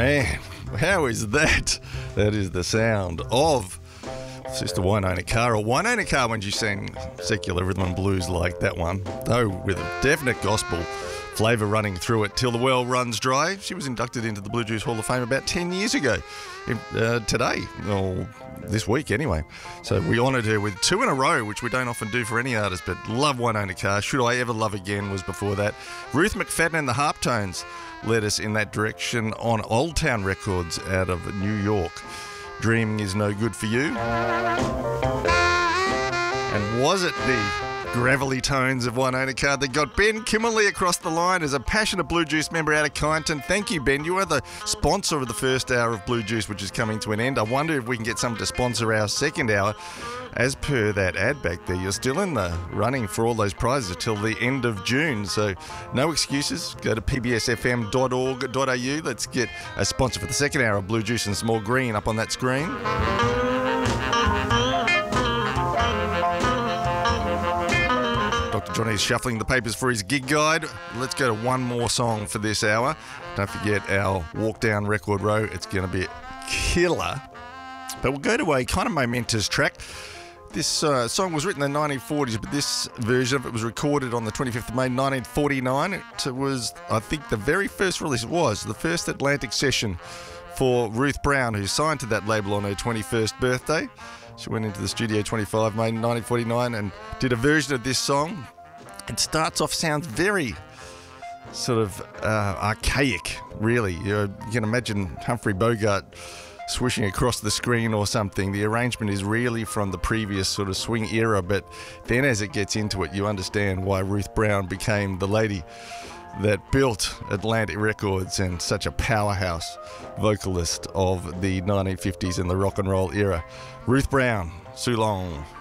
Man, how is that? That is the sound of Sister Wynona Carr, or Wynona Carr when she sang secular rhythm and blues like that one, though with a definite gospel flavour running through it. Till the Well Runs Dry. She was inducted into the Blue Juice Hall of Fame about 10 years ago, today, or this week anyway. So we honoured her with 2 in a row, which we don't often do for any artist, but love Wynona Carr. Should I Ever Love Again was before that. Ruth McFadden and the Harptones led us in that direction on Old Town Records out of New York. Dreaming Is No Good For You. And was it the gravelly tones of Wynona Carr that got Ben Kimmerly across the line as a passionate Blue Juice member out of Kyneton? Thank you, Ben. You are the sponsor of the first hour of Blue Juice, which is coming to an end. I wonder if we can get someone to sponsor our second hour. As per that ad back there, you're still in the running for all those prizes till the end of June. So no excuses. Go to pbsfm.org.au. Let's get a sponsor for the second hour of Blue Juice and Small Green up on that screen. Dr. Johnny's shuffling the papers for his gig guide. Let's go to one more song for this hour. Don't forget our walk down Record Row. It's going to be killer. But we'll go to a kind of momentous track. This song was written in the 1940s, but this version of it was recorded on the 25th of May 1949. It was, I think, the very first release. It was the first Atlantic session for Ruth Brown, who signed to that label on her 21st birthday. She went into the studio 25 May 1949 and did a version of this song. It starts off, sounds very sort of archaic, really. You can imagine Humphrey Bogart swishing across the screen or something. The arrangement is really from the previous sort of swing era, but then as it gets into it, you understand why Ruth Brown became the lady that built Atlantic Records and such a powerhouse vocalist of the 1950s and the rock and roll era. Ruth Brown, so long.